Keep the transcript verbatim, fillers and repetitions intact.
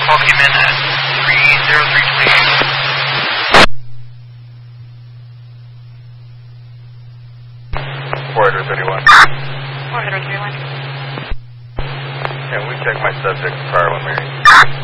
call came in at three zero three twenty-eight. four thirty-one. four thirty-one. Can we check my subject's prior one, Mary?